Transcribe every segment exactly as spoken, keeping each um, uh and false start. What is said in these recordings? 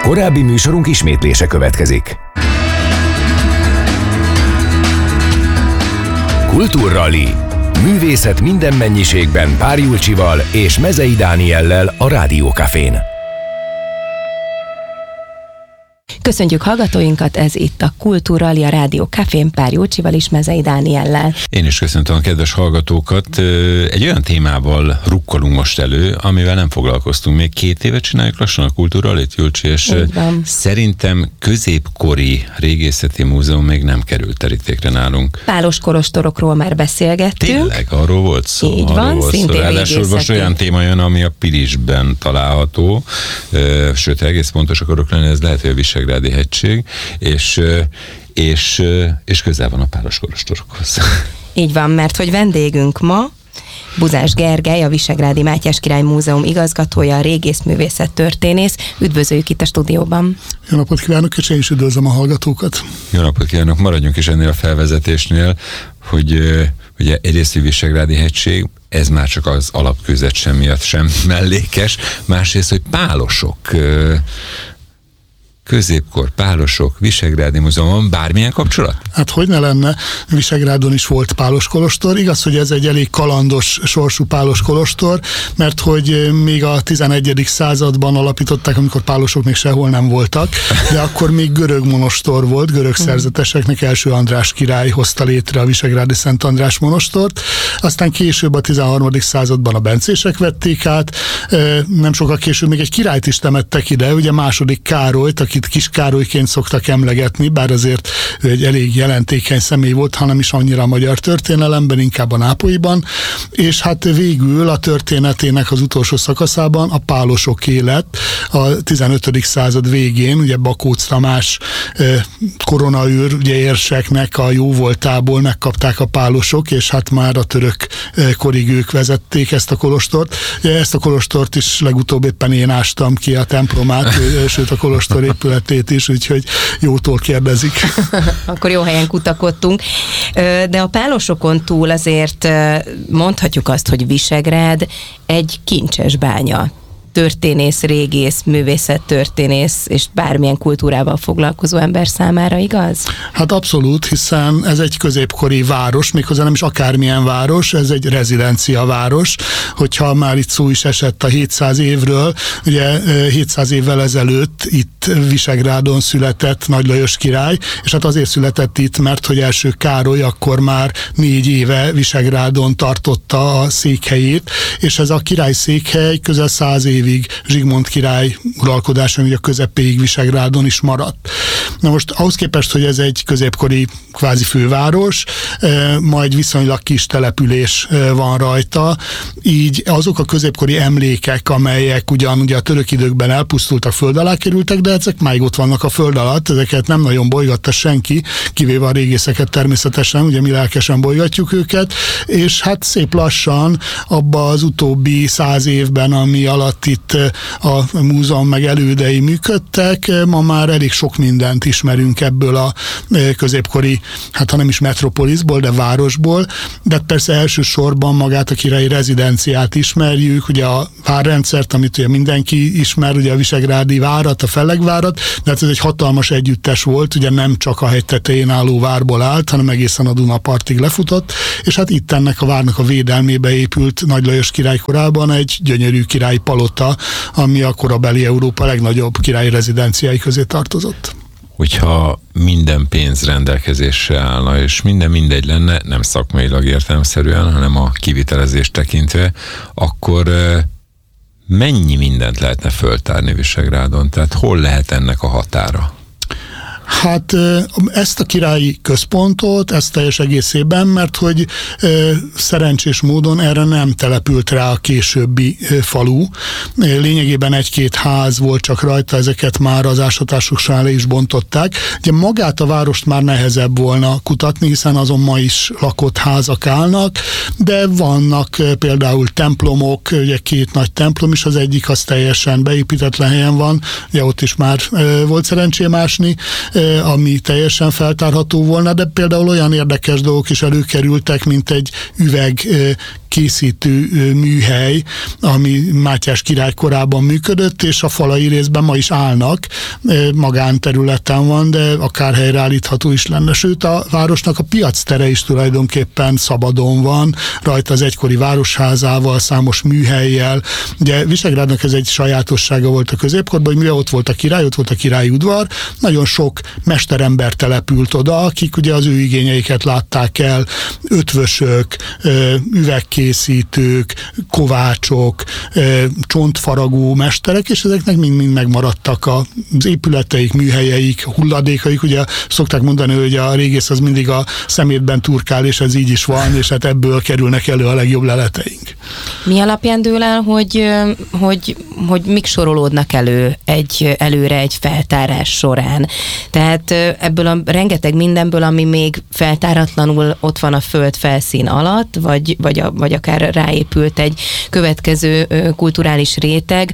Korábbi műsorunk ismétlése következik. Kultúrrali. Művészet minden mennyiségben Pár Julcsival és Mezei Dániellel a Rádiókafén. Köszöntjük hallgatóinkat, ez itt a Kultúrrali, a Rádiókafén Pár Julcsival és Mezei Dániellel. Én is köszöntöm a kedves hallgatókat. Egy olyan témával rukkolunk most elő, amivel nem foglalkoztunk. Még két éve csináljuk lassan a Kultúrralit, Julcsi, és szerintem középkori régészeti múzeum még nem került terítékre nálunk. Pálos kolostorokról már beszélgettünk. Tényleg, arról volt szó. Így van, volt szintén szó. Ráadásul most olyan téma jön, ami a Pilisben található, sőt, egész pontos akarok lenni, ez lehet, hogy a Visegrádi hegység, és, és, és közel van a pálos kolostorokhoz. Így van, mert hogy vendégünk ma Buzás Gergely, a Visegrádi Mátyás Király Múzeum igazgatója, a régészművészet történész. Üdvözöljük itt a stúdióban. Jó napot kívánok, és én is üdvözlöm a hallgatókat. Jó napot kívánok, maradjunk is ennél a felvezetésnél, hogy ugye egyrészt a Visegrádi hegység, ez már csak az alapkőzet sem miatt sem mellékes, másrészt, hogy pálosok, középkor, pálosok, Visegrádi Múzeumban bármilyen kapcsolat? Hát hogy ne lenne, Visegrádon is volt pálos kolostor. Igaz, hogy ez egy elég kalandos sorsú pálos kolostor, mert hogy még a tizenegyedik században alapították, amikor pálosok még sehol nem voltak, de akkor még görög monostor volt, görög szerzeteseknek első András király hozta létre a visegrádi Szent András monostort. Aztán később a tizenharmadik században a bencések vették át, nem sokkal később még egy királyt is temettek ide, ugye második Károlyt, akit Kis Károlyként szoktak emlegetni, bár azért ő egy elég jelentékeny személy volt, hanem is annyira a magyar történelemben, inkább a nápolyiban, és hát végül a történetének az utolsó szakaszában a pálosok élet a tizenötödik század végén, ugye Bakóc Tamás koronaőr, ugye érseknek a jóvoltából megkapták a pálosok, és hát már a török korig ők vezették ezt a kolostort. Ezt a kolostort is legutóbb éppen én ástam ki a templomát, sőt a kolostor épületét is, úgyhogy jótól kérdezik. Akkor jó helyen kutakodtunk. De a pálosokon túl azért mondhatjuk azt, hogy Visegrád egy kincses bánya. Történész, régész, művészettörténész és bármilyen kultúrával foglalkozó ember számára, igaz? Hát abszolút, hiszen ez egy középkori város, méghozzá nem is akármilyen város, ez egy rezidenciaváros, hogyha már itt szó is esett a hétszáz évről, ugye hétszáz évvel ezelőtt itt Visegrádon született Nagy Lajos király, és hát azért született itt, mert hogy első Károly akkor már négy éve Visegrádon tartotta a székhelyét, és ez a király székhely közel száz év évig Zsigmond király uralkodása, ugye a közepéig Visegrádon is maradt. Na most ahhoz képest, hogy ez egy középkori kvázi főváros, majd viszonylag kis település van rajta, így azok a középkori emlékek, amelyek ugyan ugye a török időkben elpusztultak, föld alá kerültek, de ezek máig ott vannak a föld alatt, ezeket nem nagyon bolygatta senki, kivéve a régészeket természetesen, ugye mi lelkesen bolygatjuk őket, és hát szép lassan abba az utóbbi száz évben, ami alatt itt a múzeum meg elődei működtek, ma már elég sok mindent ismerünk ebből a középkori, hát ha nem is metropoliszból, de városból, de persze elsősorban magát a királyi rezidenciát ismerjük, ugye a várrendszert, amit ugye mindenki ismer, ugye a visegrádi várat, a fellegvárat, de hát ez egy hatalmas együttes volt, ugye nem csak a hegy tetején álló várból állt, hanem egészen a Dunapartig lefutott, és hát itt ennek a várnak a védelmébe épült Nagy Lajos király korában egy gyönyörű királyi palota, ami a korabeli Európa legnagyobb királyi rezidenciái közé tartozott. Hogyha minden pénz rendelkezésre állna, és minden mindegy lenne, nem szakmailag értelemszerűen, hanem a kivitelezést tekintve, akkor mennyi mindent lehetne föltárni Visegrádon? Tehát hol lehet ennek a határa? Hát ezt a királyi központot, ezt teljes egészében, mert hogy szerencsés módon erre nem települt rá a későbbi falu. Lényegében egy-két ház volt csak rajta, ezeket már az ásatások során le is bontották. Ugye magát a várost már nehezebb volna kutatni, hiszen azon ma is lakott házak állnak, de vannak például templomok, ugye két nagy templom is, az egyik az teljesen beépítetlen helyen van, ugye ott is már volt szerencsém ásni, ami teljesen feltárható volna, de például olyan érdekes dolgok is előkerültek, mint egy üveg készítő műhely, ami Mátyás király korában működött, és a falai részben ma is állnak, magánterületen van, de akár helyreállítható is lenne. Sőt, a városnak a piactere is tulajdonképpen szabadon van, rajta az egykori városházával, számos műhellyel. Ugye Visegrádnak ez egy sajátossága volt a középkorban, hogy mivel ott volt a király, ott volt a királyi udvar, nagyon sok mesterember települt oda, akik ugye az ő igényeiket látták el, ötvösök, üvegkészítők, kovácsok, csontfaragó mesterek, és ezeknek mind-mind megmaradtak az épületeik, műhelyeik, hulladékaik. Ugye szokták mondani, hogy a régész az mindig a szemétben turkál, és ez így is van, és hát ebből kerülnek elő a legjobb leleteink. Mi alapján dől el, hogy, hogy, hogy mik sorolódnak elő egy, előre egy feltárás során? Tehát ebből a rengeteg mindenből, ami még feltáratlanul ott van a föld felszín alatt, vagy, vagy, a, vagy akár ráépült egy következő kulturális réteg,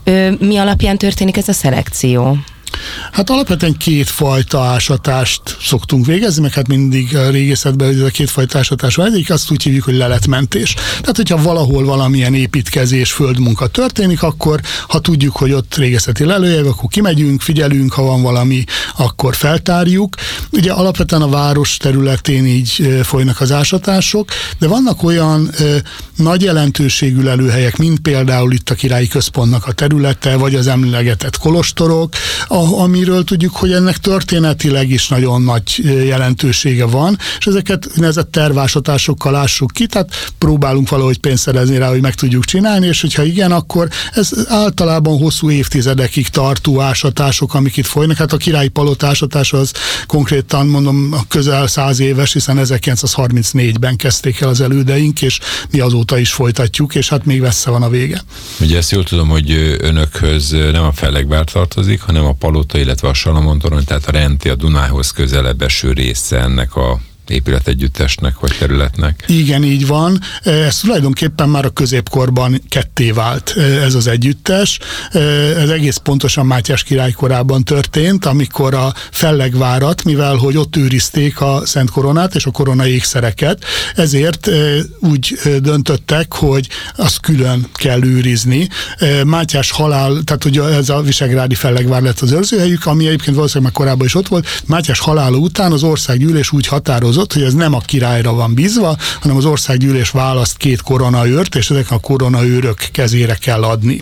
mi alapján történik ez a szelekció? Hát alapvetően kétfajta ásatást szoktunk végezni, meg hát mindig a régészetben ez a kétfajta ásatás van. Egyik azt úgy hívjuk, hogy leletmentés. Tehát, hogyha valahol valamilyen építkezés, földmunka történik, akkor ha tudjuk, hogy ott régészeti lelőhely, akkor kimegyünk, figyelünk, ha van valami, akkor feltárjuk. Ugye alapvetően a város területén így folynak az ásatások, de vannak olyan ö, nagy jelentőségű lelőhelyek, mint például itt a Királyi Központnak a területe, vagy az emlegetett kolostorok, a amiről tudjuk, hogy ennek történetileg is nagyon nagy jelentősége van, és ezeket úgynevezett tervásatásokkal ássuk ki, tehát próbálunk valahogy pénzt szerezni rá, hogy meg tudjuk csinálni, és hogyha igen, akkor ez általában hosszú évtizedekig tartó ásatások, amik itt folynak. Hát a Királyi Palota ásatása az konkrétan mondom közel száz éves, hiszen ezerkilencszázharmincnégyben kezdték el az elődeink, és mi azóta is folytatjuk, és hát még messze van a vége. Ugye ezt jól tudom, hogy önökhöz nem a Fellegvár tartozik, hanem a Palota, illetve a Salamon-torony, tehát a Renti, a Dunához közelebb eső része ennek a épületegyüttesnek vagy területnek. Igen, így van. Ez tulajdonképpen már a középkorban ketté vált ez az együttes. Ez egész pontosan Mátyás király korában történt, amikor a Fellegvárat, mivel hogy ott őrizték a Szent Koronát és a korona ékszereket, ezért úgy döntöttek, hogy azt külön kell őrizni. Mátyás halál, tehát ugye ez a visegrádi Fellegvár lett az őrzőhelyük, ami egyébként valószínűleg már korábban is ott volt. Mátyás halála után az országgyűlés úgy határozott, hogy ez nem a királyra van bízva, hanem az országgyűlés választ két koronaőrt, és ezek a koronaőrök kezére kell adni.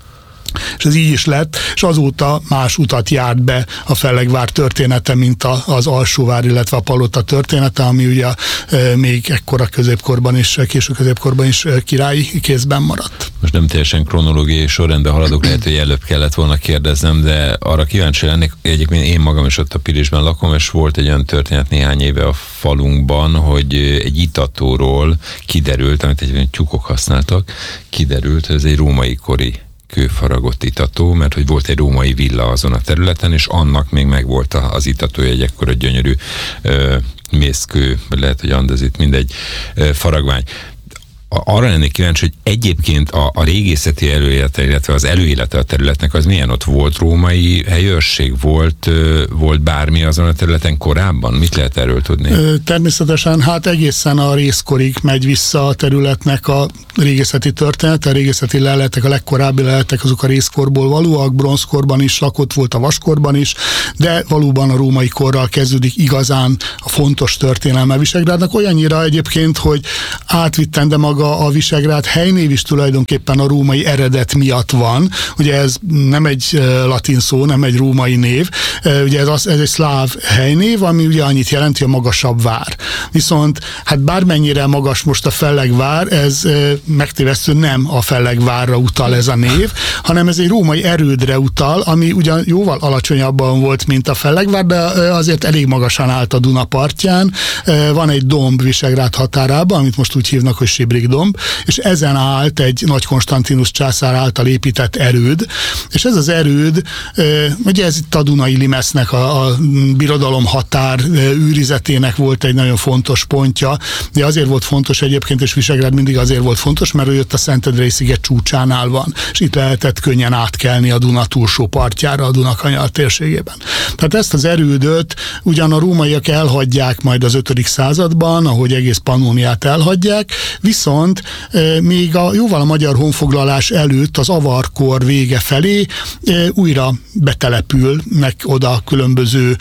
És ez így is lett, és azóta más utat járt be a Fellegvár története, mint a, az Alsóvár, illetve a Palota története, ami ugye e, még ekkora középkorban is, késő középkorban is e, királyi kézben maradt. Most nem teljesen kronológiai sorrendben haladok, lehet, hogy előbb kellett volna kérdeznem, de arra kíváncsi lennék, egyébként én magam is ott a Pilisben lakom, és volt egy olyan történet néhány éve a falunkban, hogy egy itatóról kiderült, amit egy tyúkok használtak, kiderült, hogy ez egy római kori kőfaragott itató, mert hogy volt egy római villa azon a területen, és annak még megvolt az itatója, egy ekkora gyönyörű ö, mészkő, vagy lehet, hogy andezit, mindegy ö, faragvány. Arra lennék kíváncsi, hogy egyébként a, a régészeti előélete, illetve az előélete a területnek az milyen? Ott volt római helyőrség? Volt, volt bármi azon a területen korábban? Mit lehet erről tudni? Természetesen, hát egészen a rézkorig megy vissza a területnek a régészeti történet. A régészeti leletek, a legkorábbi leletek azok a rézkorból valóak, bronzkorban is lakott volt, a vaskorban is, de valóban a római korral kezdődik igazán a fontos történelme Visegrádnak. Olyannyira egyébként, hogy átvitten, de maga a Visegrád helynév is tulajdonképpen a római eredet miatt van. Ugye ez nem egy latin szó, nem egy római név. Ugye ez, az, ez egy szláv helynév, ami ugye annyit jelenti, hogy a magasabb vár. Viszont hát bármennyire magas most a Fellegvár, ez megtévesztő nem a Fellegvárra utal ez a név, hanem ez egy római erődre utal, ami ugyan jóval alacsonyabban volt, mint a Fellegvár, de azért elég magasan állt a Duna partján. Van egy domb Visegrád határában, amit most úgy hívnak, hogy Sibrik domb, és ezen állt egy Nagy Konstantinus császár által épített erőd, és ez az erőd, ugye ez itt a Dunai Limesznek a, a birodalom határ őrizetének volt egy nagyon fontos pontja, de azért volt fontos egyébként, és Visegrád mindig azért volt fontos, mert ő jött a Szentendrei sziget csúcsánál van, és itt lehetett könnyen átkelni a Duna túlsó partjára, a Dunakanyar térségében. Tehát ezt az erődöt ugyan a rómaiak elhagyják majd az ötödik században, ahogy egész Pannóniát elhagyják, viszont viszont még a, jóval a magyar honfoglalás előtt az avarkor vége felé újra betelepülnek oda különböző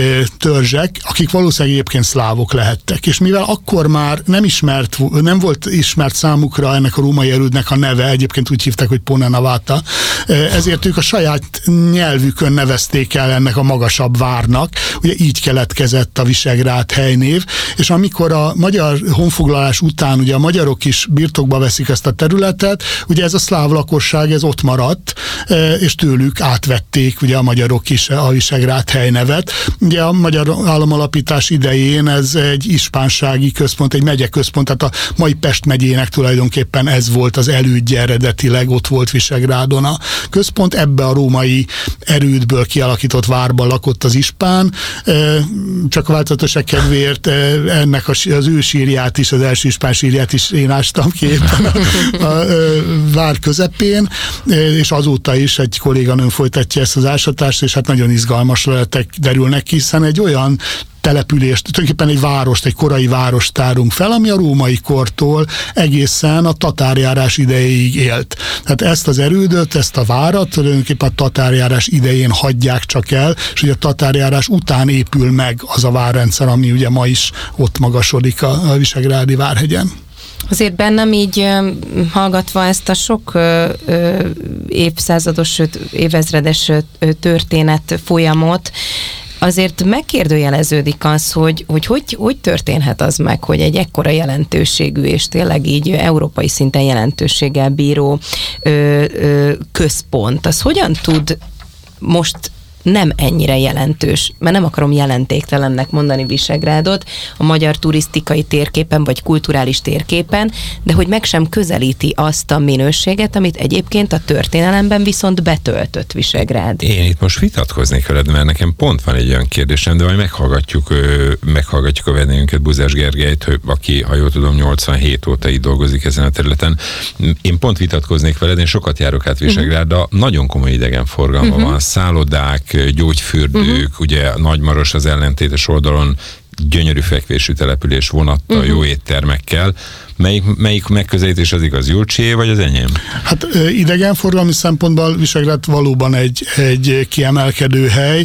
törzsek, akik valószínűleg egyébként szlávok lehettek. És mivel akkor már nem ismert, nem volt ismert számukra ennek a római erődnek a neve, egyébként úgy hívták, hogy Ponenavata, ezért ők a saját nyelvükön nevezték el ennek a magasabb várnak, ugye így keletkezett a Visegrád helynév, és amikor a magyar honfoglalás után ugye a magyarok is birtokba veszik ezt a területet, ugye ez a szláv lakosság, ez ott maradt, és tőlük átvették ugye a magyarok is a Visegrád helynevet. Ugye a magyar államalapítás idején ez egy ispánsági központ, egy megyeközpont, tehát a mai Pest megyének tulajdonképpen ez volt az elődje eredetileg, ott volt Visegrádon a központ, ebbe a római erődből kialakított várban lakott az ispán, csak a változatosság kedvéért ennek az ő sírját is, az első ispán sírját is én ástam ki éppen a, a, a vár közepén, és azóta is egy kolléganőm folytatja ezt az ásatást, és hát nagyon izgalmas leletek derülnek ki, hiszen egy olyan települést, tulajdonképpen egy várost, egy korai várost tárunk fel, ami a római kortól egészen a tatárjárás idejéig élt. Tehát ezt az erődöt, ezt a várat tulajdonképpen a tatárjárás idején hagyják csak el, és ugye a tatárjárás után épül meg az a várrendszer, ami ugye ma is ott magasodik a, a Visegrádi Várhegyen. Azért bennem így hallgatva ezt a sok ö, ö, évszázados, sőt évezredes történet folyamot, azért megkérdőjeleződik az, hogy hogy, hogy hogy történhet az meg, hogy egy ekkora jelentőségű és tényleg így európai szinten jelentőséggel bíró ö, ö, központ, az hogyan tud most nem ennyire jelentős, mert nem akarom jelentéktelennek mondani Visegrádot a magyar turisztikai térképen, vagy kulturális térképen, de hogy meg sem közelíti azt a minőséget, amit egyébként a történelemben viszont betöltött Visegrád. Én itt most vitatkoznék veled, mert nekem pont van egy olyan kérdésem, de majd meghallgatjuk, meghallgatjuk a vendégünket, Buzás Gergelyt, aki, ha jól tudom, nyolcvanhét óta itt dolgozik ezen a területen. Én pont vitatkoznék veled, én sokat járok át Visegráddal, uh-huh. nagyon komoly idegenforgalma uh-huh. van, szállodák, gyógyfürdők, uh-huh. ugye Nagymaros az ellentétes oldalon, gyönyörű fekvésű település vonattal, uh-huh. jó éttermekkel. Melyik, melyik megközelítés az igaz, Julcsié vagy az enyém? Hát idegenforgalmi szempontból Visegrád valóban egy, egy kiemelkedő hely.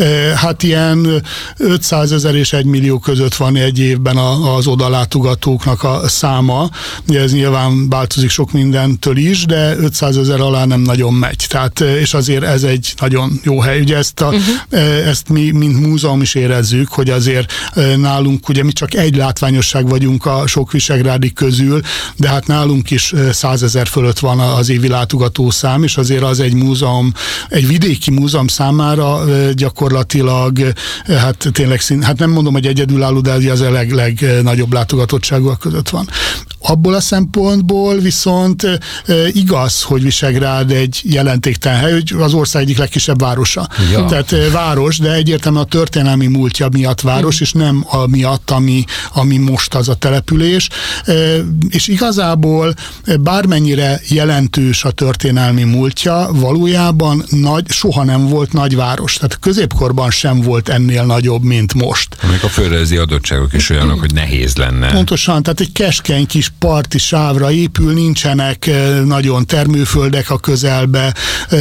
Hát ilyen ötszázezer és egy millió között van egy évben az odalátogatóknak a száma. Ugye ez nyilván változik sok mindentől is, de ötszázezer alá nem nagyon megy. Tehát, és azért ez egy nagyon jó hely. Ugye ezt, a, uh-huh. ezt mi, mint múzeum is érezzük, hogy azért nálunk, ugye mi csak egy látványosság vagyunk a sok visegrádi közül, de hát nálunk is százezer fölött van az évi látogatószám, és azért az egy múzeum, egy vidéki múzeum számára gyakorlatilag, hát tényleg szín, hát nem mondom, hogy egyedülálló, de az a leg, legnagyobb látogatottságúak között van. Abból a szempontból viszont e, igaz, hogy Visegrád egy jelentéktelen hely, hogy az ország egyik legkisebb városa. Ja. Tehát e, város, de egyértelműen a történelmi múltja miatt város, mm. és nem a miatt, ami, ami most az a település. E, és igazából bármennyire jelentős a történelmi múltja, valójában nagy, soha nem volt nagyváros. Tehát középkorban sem volt ennél nagyobb, mint most. Amik a földrajzi adottságok is olyanok, hogy nehéz lenne. Pontosan, tehát egy keskeny kis parti sávra épül, nincsenek nagyon termőföldek a közelbe.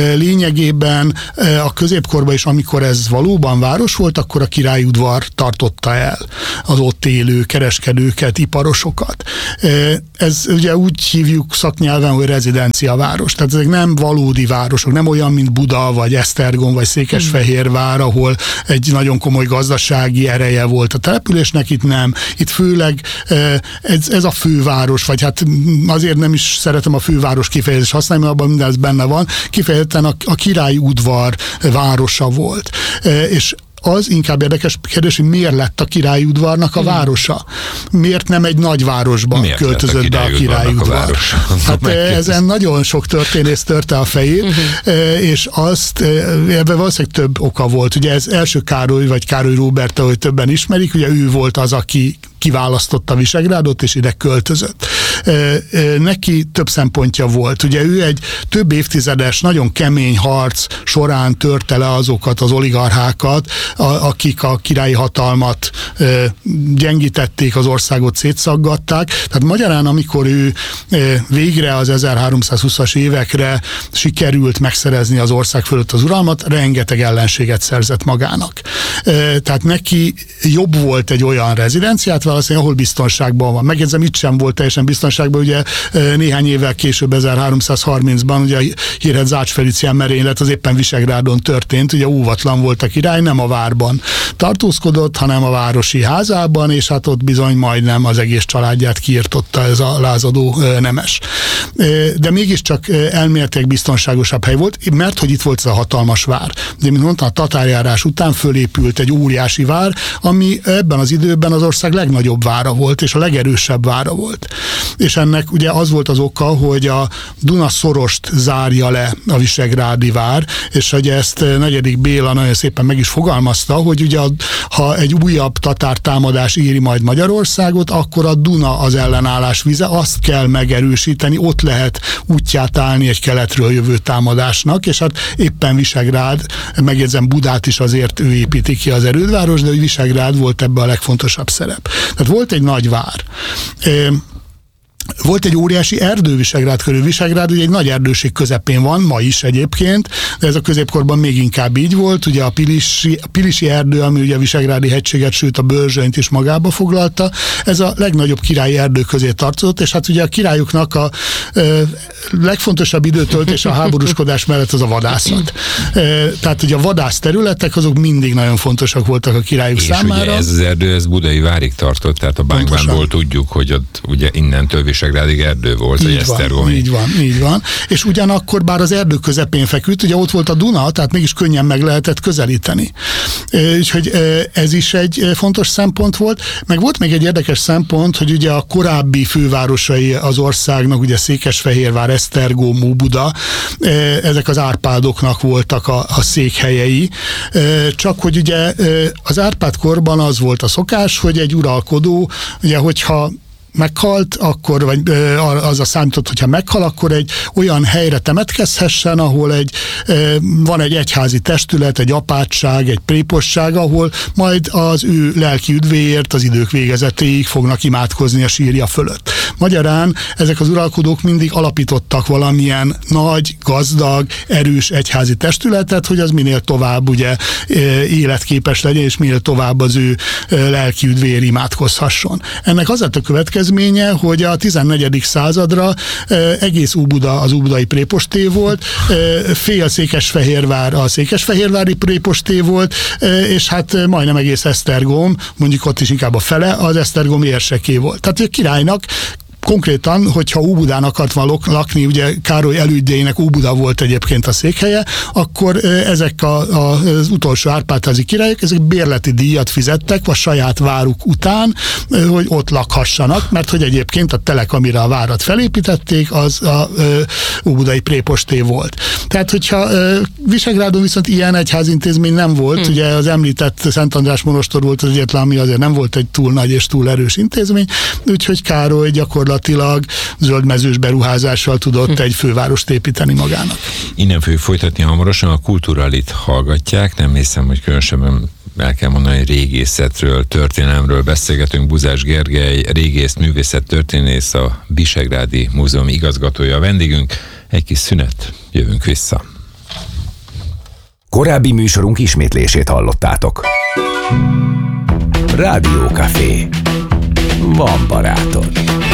Lényegében a középkorban is, amikor ez valóban város volt, akkor a királyudvar tartotta el az ott élő kereskedőket, iparosokat. Ez ugye úgy hívjuk szaknyelven, hogy rezidenciaváros. Tehát ezek nem valódi városok, nem olyan, mint Buda, vagy Esztergom, vagy Székesfehérvár, ahol egy nagyon komoly gazdasági ereje volt a településnek, itt nem. Itt főleg ez, ez a főváros, vagy hát azért nem is szeretem a főváros kifejezést használni, mert abban minden benne van, kifejezetten a, a királyi udvar városa volt. És az inkább érdekes kérdés, hogy miért lett a királyi udvarnak a városa? Miért nem egy nagyvárosban miért költözött be a királyi udvar? Hát ezen nagyon sok történész törte a fejét, uh-huh. és azt, ebben valószínűleg több oka volt. Ugye ez első Károly, vagy Károly Róbert, ahogy többen ismerik, ugye ő volt az, aki kiválasztotta Visegrádot, és ide költözött. Neki több szempontja volt. Ugye ő egy több évtizedes, nagyon kemény harc során törte le azokat az oligarchákat, akik a királyi hatalmat gyengítették, az országot szétszaggatták. Tehát magyarán, amikor ő végre az ezerháromszázhúszas évekre sikerült megszerezni az ország fölött az uralmat, rengeteg ellenséget szerzett magának. Tehát neki jobb volt egy olyan rezidenciát választani, ahol biztonságban van. Megjegyzem, itt sem volt teljesen biztonságban, ugye néhány évvel később, ezerháromszázharmincban, ugye a hírhedt Zács Felicián merénylet az éppen Visegrádon történt, ugye óvatlan volt a király, nem a várban tartózkodott, hanem a városi házában, és hát ott bizony majdnem az egész családját kiirtotta ez a lázadó nemes. De mégiscsak elméletileg biztonságosabb hely volt, mert hogy itt volt ez a hatalmas vár. De mint mondtam, a tatárjárás után fölépült egy óriási vár, ami ebben az időben az ország legnagyobb vára volt, és a legerősebb vára volt. És ennek ugye az volt az oka, hogy a Duna szorost zárja le a visegrádi vár, és hogy ezt negyedik Béla nagyon szépen meg is fogalmazta, hogy ugye ha egy újabb tatár támadás éri majd Magyarországot, akkor a Duna az ellenállás vize, azt kell megerősíteni, ott lehet útját állni egy keletről jövő támadásnak, és hát éppen Visegrád, megjegyzem Budát is azért ő építi ki az erődváros, de hogy Visegrád volt ebben a legfontosabb szerep. Tehát volt egy nagy vár. Volt egy óriási erdő Visegrád körül. Visegrád ugye egy nagy erdőség közepén van, ma is egyébként, de ez a középkorban még inkább így volt. Ugye a Pilisi, a Pilisi erdő, ami ugye a Visegrádi hegységet, sőt a Börzsönyt is magába foglalta, ez a legnagyobb királyi erdő közé tartozott, és hát ugye a királyoknak a ö, legfontosabb időtöltés a háborúskodás mellett az a vadászat. E, tehát ugye a vadász területek azok mindig nagyon fontosak voltak a királyok és számára. És ugye ez az erdő, ez Budai várig tartott, tehát a Bánkbánból tudjuk, hogy ott ugye innentől Visegrádig erdő volt, így van, így van, így van. És ugyanakkor bár az erdő közepén feküdt, ugye ott volt a Duna, tehát mégis könnyen meg lehetett közelíteni. Úgyhogy ez is egy fontos szempont volt. Meg volt még egy érdekes szempont, hogy ugye a korábbi fővárosai az országnak, ugye Székesfehérvár, Esztergom, Óbuda, ezek az Árpádoknak voltak a, a székhelyei. Csak hogy ugye az Árpád korban az volt a szokás, hogy egy uralkodó, ugye hogyha meghalt, akkor, vagy az a számított, hogyha meghal, akkor egy olyan helyre temetkezhessen, ahol egy, van egy egyházi testület, egy apátság, egy préposság, ahol majd az ő lelki üdvéért az idők végezetéig fognak imádkozni a sírja fölött. Magyarán ezek az uralkodók mindig alapítottak valamilyen nagy, gazdag, erős egyházi testületet, hogy az minél tovább ugye életképes legyen, és minél tovább az ő lelki üdvéért imádkozhasson. Ennek az lett a következő, hogy a tizennegyedik századra egész Óbuda az óbudai préposté volt, fél Székesfehérvár a székesfehérvári préposté volt, és hát majdnem egész Esztergom, mondjuk ott is inkább a fele, az esztergomi érseké volt. Tehát a királynak konkrétan, hogyha Óbudán akart van lakni, ugye Károly elődjeinek Óbuda volt egyébként a székhelye, akkor ezek a, a, az utolsó árpádházi királyok, ezek bérleti díjat fizettek a saját váruk után, hogy ott lakhassanak, mert hogy egyébként a telek, amire a várat felépítették, az a óbudai préposté volt. Tehát, hogyha Visegrádon viszont ilyen egyházintézmény nem volt, hmm. ugye az említett Szent András monostor volt az egyetlen, ami azért nem volt egy túl nagy és túl erős intézmény, úgyhogy Károly gyakorlatilag zöldmezős beruházással tudott egy fővárost építeni magának. Innen fogjuk folytatni hamarosan, a Kulturalit hallgatják, nem hiszem, hogy különösebben el kell mondani, hogy régészetről, történelemről beszélgetünk. Buzás Gergely, régész, művészettörténész, a Visegrádi Múzeum igazgatója a vendégünk. Egy kis szünet, jövünk vissza. Korábbi műsorunk ismétlését hallottátok. Rádió Café. Van barátod.